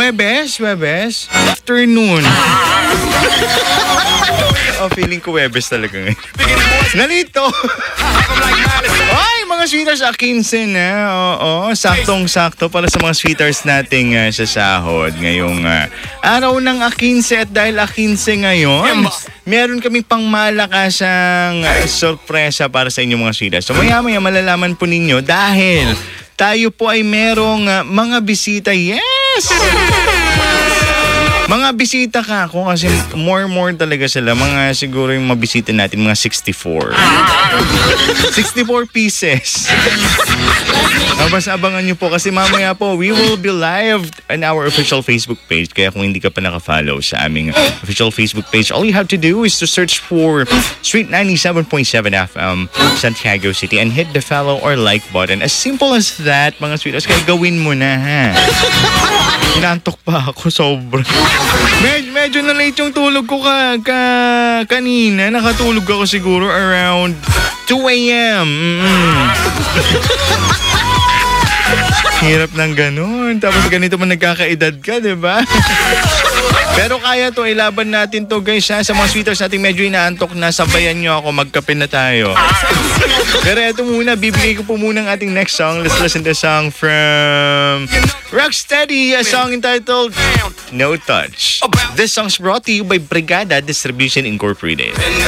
Webes? Afternoon. Feeling ko Webes talaga ngayon. Nalito! Ay, mga sweeters, 15 na. Oo, saktong-sakto para sa mga sweeters nating sa sahod. Ngayong araw ng 15 at dahil 15 ngayon, meron kaming pangmalakasang sorpresa para sa inyong mga sweeters. So maya-maya malalaman po ninyo dahil tayo po ay merong mga bisita. Yes! Mga bisita ka ako kasi more talaga sila. Mga siguro yung mabisita natin, mga 64. 64 pieces. Basta abangan nyo po kasi mamaya po, we will be live on our official Facebook page. Kaya kung hindi ka pa naka-follow sa aming official Facebook page, all you have to do is to search for Street 97.7 FM Santiago City and hit the follow or like button. As simple as that, mga sweetos. Kaya gawin mo na, ha? Inantok pa ako sobra. Medyo na late yung tulog ko kanina. Nakatulog ako siguro around 2 a.m. Hirap ng ganun. Tapos ganito man nagkakaedad ka, di ba? Pero kaya to, ilaban natin to guys ha. Sa mga sweeters natin medyo inaantok na, sabayan nyo ako, magkape na tayo. Pero eto muna, bibigay ko po muna ang ating next song. Let's listen to a song from Rocksteady, a song entitled No Touch. This song's brought to you by Brigada Distribution Incorporated.